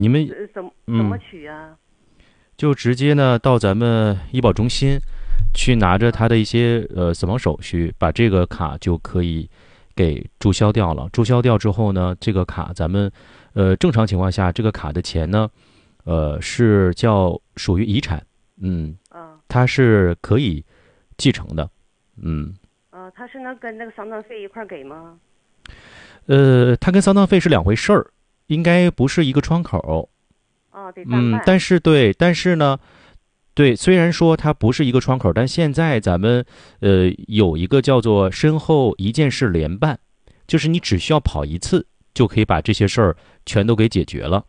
你们怎么取啊？ 就直接呢到咱们医保中心去拿着他的一些死亡手续，把这个卡就可以给注销掉了。注销掉之后呢，这个卡咱们正常情况下，这个卡的钱呢，是属于遗产，它是可以继承的， 他是能跟那个丧葬费一块给吗？ 它跟丧葬费是两回事儿，应该不是一个窗口。 得单办。 但是呢，对，虽然说它不是一个窗口，但现在咱们有一个叫做身后一件事联办，就是你只需要跑一次，就可以把这些事儿全都给解决了。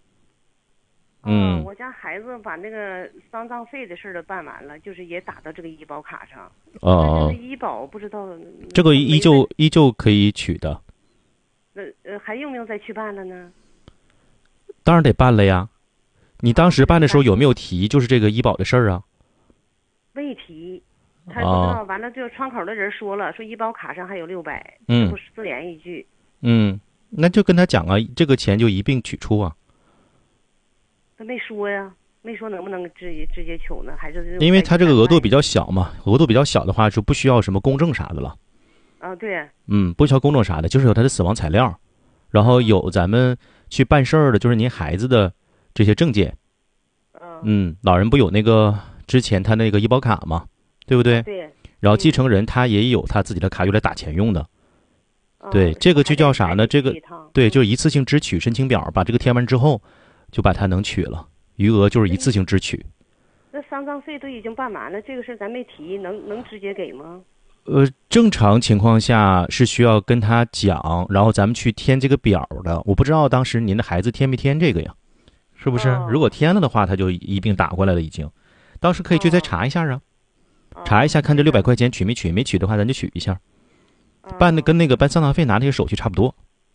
我家孩子把那个丧葬费的事都办完了，就是也打到这个医保卡上。但是医保不知道这个依旧可以取的。 还用不用再去办了呢？ 当然得办了呀。你当时办的时候有没有提就是这个医保的事儿啊？ 未提，他不知道。完了，就窗口的人说了，说医保卡上还有600，这不是自言一句。 那就跟他讲啊，这个钱就一并取出啊。 他没说呀，没说能不能直接取呢？还是因为他这个额度比较小嘛，额度比较小的话就不需要什么公证啥的了。 对。 不需要公证啥的，就是有他的死亡材料，然后有咱们去办事儿的，就是您孩子的这些证件。老人不有那个之前他那个医保卡嘛，对不对？ 对。 然后继承人他也有他自己的卡用来打钱用的。对，这个就叫啥呢？这个对，就是一次性支取申请表，把这个填完之后，就把它能取了，余额就是一次性支取。 那丧葬费都已经办完了，这个事咱没提，能直接给吗？ 正常情况下是需要跟他讲，然后咱们去填这个表的。我不知道当时您的孩子填没填这个呀？是不是？如果填了的话，他就一并打过来了，已经。当时可以去再查一下啊，查一下看这600块钱取没取，没取的话咱就取一下。办的跟那个办丧葬费拿那些手续差不多。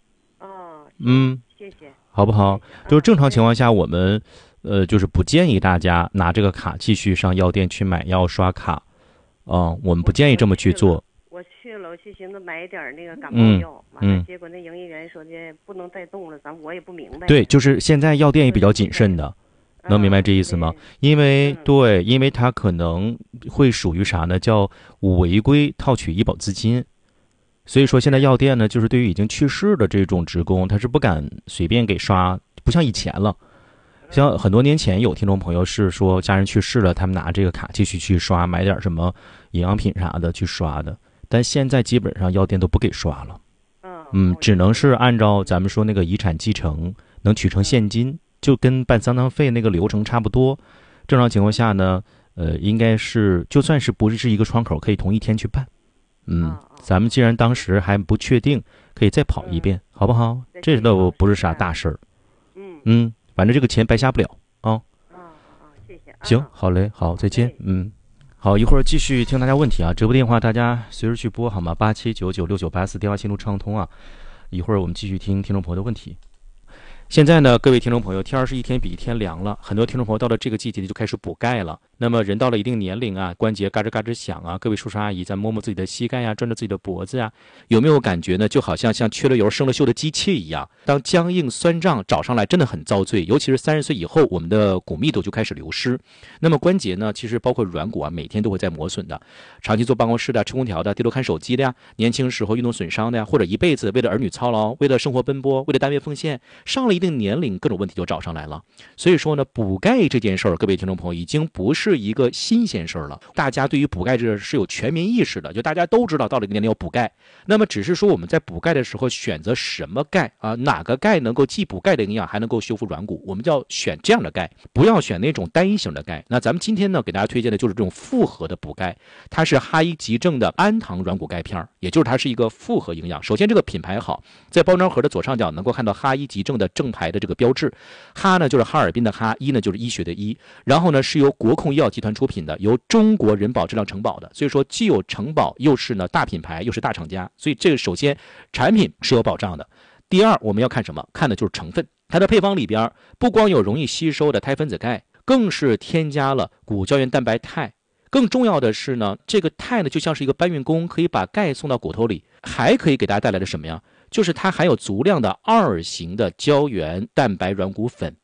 谢谢。 好不好？就是正常情况下，我们就是不建议大家拿这个卡继续上药店去买药刷卡。我们不建议这么去做。 我去寻思买点那个感冒药，完了结果那营业员说的不能再动了，我也不明白。 对，就是现在药店也比较谨慎的，能明白这意思吗？因为它可能会属于啥呢？叫违规套取医保资金。所以说现在药店呢，就是对于已经去世的这种职工，他是不敢随便给刷，不像以前了。像很多年前有听众朋友是说家人去世了，他们拿这个卡继续去刷，买点什么营养品啥的去刷的，但现在基本上药店都不给刷了。只能是按照咱们说那个遗产继承能取成现金，就跟办丧葬费那个流程差不多。正常情况下呢，应该是就算是不是一个窗口，可以同一天去办。咱们既然当时还不确定，可以再跑一遍，好不好？这都不是啥大事儿。反正这个钱白瞎不了啊。 谢谢。 行，好嘞，好，再见。好，一会儿继续听大家问题啊，直播电话大家随时去拨好吗？87996984电话线路畅通啊。一会儿我们继续听听众朋友的问题。现在呢，各位听众朋友，天儿是一天比一天凉了，很多听众朋友到了这个季节就开始补钙了。那么人到了一定年龄啊，关节嘎吱嘎吱响啊，各位叔叔阿姨在摸摸自己的膝盖啊，转转自己的脖子啊，有没有感觉呢？就好像缺了油生了锈的机器一样，当僵硬酸胀找上来真的很遭罪，尤其是30岁以后，我们的骨密度就开始流失。那么关节呢，其实包括软骨啊，每天都会在磨损的。长期坐办公室的、吃空调的、低头看手机的呀，年轻时候运动损伤的呀，或者一辈子为了儿女操劳，为了生活奔波，为了单位奉献，上了一定年龄，各种问题就找上来了。所以说呢，补钙这件事儿，各位听众朋友已经不是一个新鲜事儿了。大家对于补钙这个是有全民意识的，就大家都知道到了一个年龄要补钙。那么只是说我们在补钙的时候选择什么钙啊？哪个钙能够既补钙的营养，还能够修复软骨？我们就要选这样的钙，不要选那种单一型的钙。那咱们今天呢，给大家推荐的就是这种复合的补钙，它是哈医急正的氨糖软骨钙片，也就是它是一个复合营养。首先这个品牌好，在包装盒的左上角能够看到哈医急正的正牌的这个标志，哈呢就是哈尔滨的哈，医呢就是医学的医，然后呢是由国控医药集团出品的，由中国人保质量承保的，所以说既有承保，又是呢大品牌，又是大厂家，所以这个首先产品是有保障的。第二，我们要看什么？看的就是成分，它的配方里边不光有容易吸收的肽分子钙，更是添加了骨胶原蛋白肽。更重要的是呢，这个肽呢就像是一个搬运工，可以把钙送到骨头里，还可以给大家带来的什么呀？就是它含有足量的2型的胶原蛋白软骨粉。